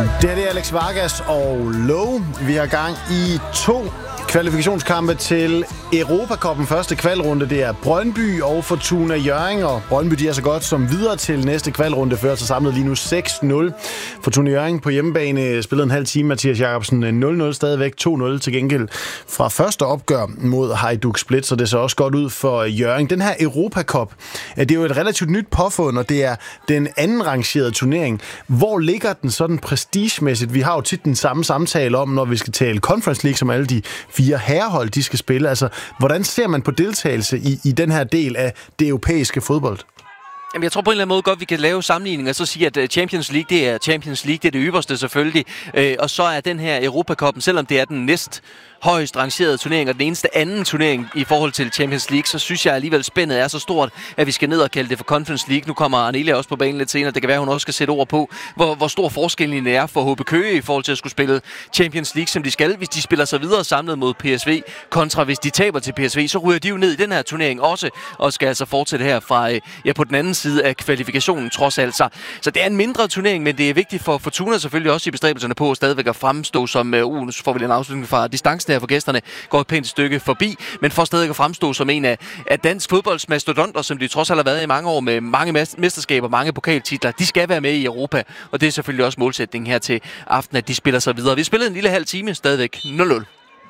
Det er Alex Vargas og Low. Vi har gang i 2 kvalifikationskampe til Europacupen. Første kvalrunde, det er Brøndby og Fortuna Hjørring, og Brøndby de er så godt som videre til næste kvalrunde, fører sig samlet lige nu 6-0. Fortuna Hjørring på hjemmebane spillede en halv time, Mathias Jacobsen 0-0 stadigvæk, 2-0 til gengæld fra første opgør mod Hajduk Split, så det ser også godt ud for Hjørring. Den her Europacup, det er jo et relativt nyt påfund, og det er den anden rangerede turnering. Hvor ligger den sådan prestigemæssigt? Vi har jo tit den samme samtale om, når vi skal tale Conference League, som alle de 4 herrehold, de skal spille. Altså, hvordan ser man på deltagelse i den her del af det europæiske fodbold? Jamen, jeg tror på en eller anden måde godt, vi kan lave sammenligninger og så sige, at Champions League, det er Champions League, det er det ypperste selvfølgelig. Og så er den her Europacupen, selvom det er den næst højst rangerede turnering og den eneste anden turnering i forhold til Champions League, så synes jeg alligevel spændet er så stort, at vi skal ned og kalde det for Conference League. Nu kommer Arnelia også på banen lidt senere. Det kan være, hun også skal sætte ord på, hvor stor forskellen er for HB Køge i forhold til at skulle spille Champions League, som de skal. Hvis de spiller sig videre samlet mod PSV, kontra hvis de taber til PSV, så ryger de jo ned i den her turnering også, og skal altså fortsætte her fra på den anden side af kvalifikationen trods alt. Så det er en mindre turnering, men det er vigtigt for Fortuna selvfølgelig også i bestræbelserne på at stadigvæk at fremstå som, nu får vi en afslutning fra distancen her for gæsterne, går et pænt stykke forbi, men for stadig at fremstå som en af dansk fodbolds mastodonter, som de trods alt har været i mange år med mange mesterskaber, mange pokaltitler. De skal være med i Europa, og det er selvfølgelig også målsætningen her til aften, at de spiller sig videre. Vi spillede en lille halv time, stadigvæk 0-0.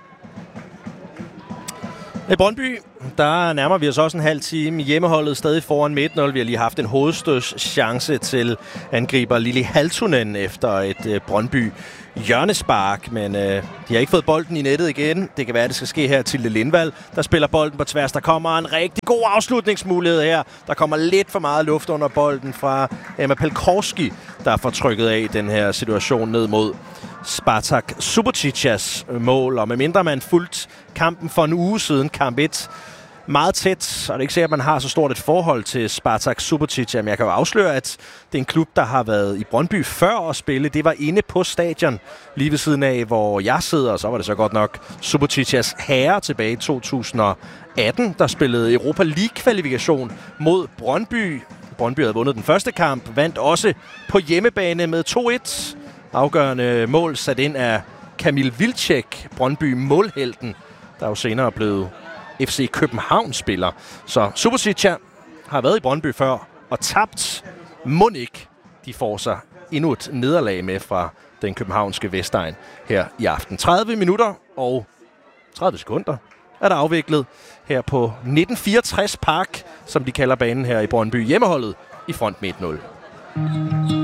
I Brøndby, der nærmer vi os også en halv time. Hjemmeholdet stadig foran med 1-0. Vi har lige haft en hovedstødschance til angriber Lili Haltunen efter et Brøndby hjørnespark, men de har ikke fået bolden i nettet igen. Det kan være, at det skal ske her til Lindvald, der spiller bolden på tværs. Der kommer en rigtig god afslutningsmulighed her. Der kommer lidt for meget luft under bolden fra Emma Pelkorski, der får trykket af den her situation ned mod Spartak Suboticias mål. Og medmindre man fulgt kampen for en uge siden, kamp 1, meget tæt, og det er ikke sikkert, at man har så stort et forhold til Spartak Subotica, men jeg kan jo afsløre, at det er en klub, der har været i Brøndby før at spille. Det var inde på stadion, lige ved siden af, hvor jeg sidder, og så var det så godt nok Suboticias herre tilbage i 2018, der spillede Europa League-kvalifikation mod Brøndby. Brøndby havde vundet den første kamp, vandt også på hjemmebane med 2-1. Afgørende mål sat ind af Kamil Vilcek, Brøndby målhelten, der jo senere er blevet FC København-spiller. Så Subotica har været i Brøndby før og tabt. Mon ikke de får sig endnu et nederlag med fra den københavnske Vestegn her i aften. 30 minutter og 30 sekunder er der afviklet her på 1964 Park, som de kalder banen her i Brøndby. Hjemmeholdet i front med 1-0.